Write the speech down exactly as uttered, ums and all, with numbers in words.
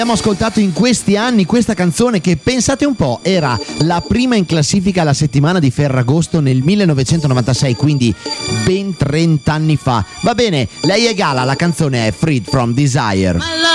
Abbiamo ascoltato in questi anni questa canzone che, pensate un po', era la prima in classifica alla settimana di Ferragosto nel millenovecentonovantasei, quindi ben trenta anni fa. Va bene, lei è Gala, la canzone è Freed from Desire.